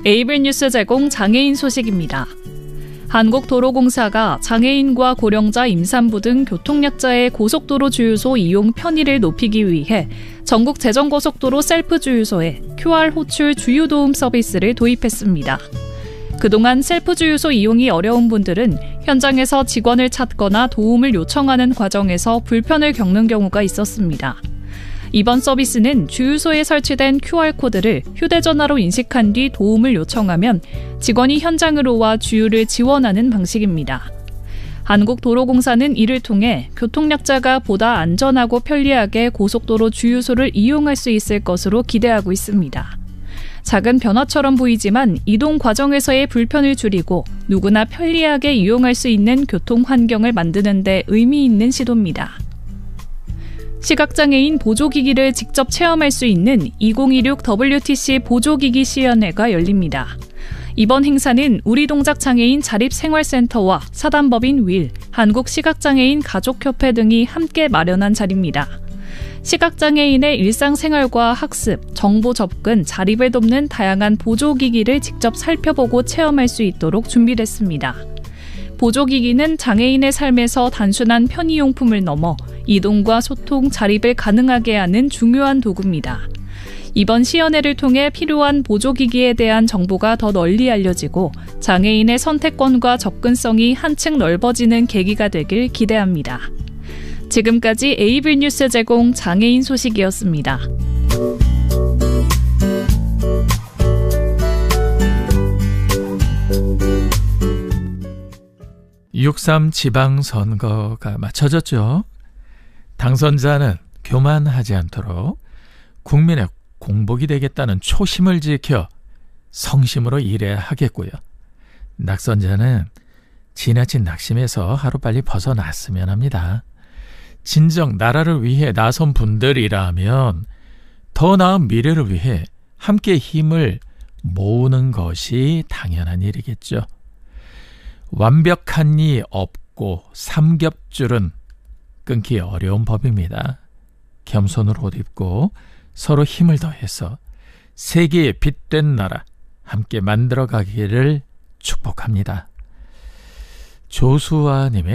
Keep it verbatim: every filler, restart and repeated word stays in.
에이블 뉴스 제공 장애인 소식입니다. 한국도로공사가 장애인과 고령자, 임산부 등 교통약자의 고속도로 주유소 이용 편의를 높이기 위해 전국 제정고속도로 셀프 주유소에 큐알 호출 주유 도움 서비스를 도입했습니다. 그동안 셀프 주유소 이용이 어려운 분들은 현장에서 직원을 찾거나 도움을 요청하는 과정에서 불편을 겪는 경우가 있었습니다. 이번 서비스는 주유소에 설치된 큐알코드를 휴대전화로 인식한 뒤 도움을 요청하면 직원이 현장으로 와 주유를 지원하는 방식입니다. 한국도로공사는 이를 통해 교통약자가 보다 안전하고 편리하게 고속도로 주유소를 이용할 수 있을 것으로 기대하고 있습니다. 작은 변화처럼 보이지만 이동 과정에서의 불편을 줄이고 누구나 편리하게 이용할 수 있는 교통 환경을 만드는 데 의미 있는 시도입니다. 시각장애인 보조기기를 직접 체험할 수 있는 이천이십육 더블유티씨 보조기기 시연회가 열립니다. 이번 행사는 우리동작장애인 자립생활센터와 사단법인 윌, 한국시각장애인 가족협회 등이 함께 마련한 자리입니다. 시각장애인의 일상생활과 학습, 정보 접근, 자립을 돕는 다양한 보조기기를 직접 살펴보고 체험할 수 있도록 준비됐습니다. 보조기기는 장애인의 삶에서 단순한 편의용품을 넘어 이동과 소통, 자립을 가능하게 하는 중요한 도구입니다. 이번 시연회를 통해 필요한 보조기기에 대한 정보가 더 널리 알려지고 장애인의 선택권과 접근성이 한층 넓어지는 계기가 되길 기대합니다. 지금까지 에이블 뉴스 제공 장애인 소식이었습니다. 육삼 지방선거가 마쳐졌죠. 당선자는 교만하지 않도록 국민의 공복이 되겠다는 초심을 지켜 성심으로 일해야 하겠고요. 낙선자는 지나친 낙심에서 하루빨리 벗어났으면 합니다. 진정 나라를 위해 나선 분들이라면 더 나은 미래를 위해 함께 힘을 모으는 것이 당연한 일이겠죠. 완벽한 이 없고 삼겹줄은 끊기 어려운 법입니다. 겸손으로 옷 입고 서로 힘을 더해서 세계의 빛된 나라 함께 만들어가기를 축복합니다. 조수아님의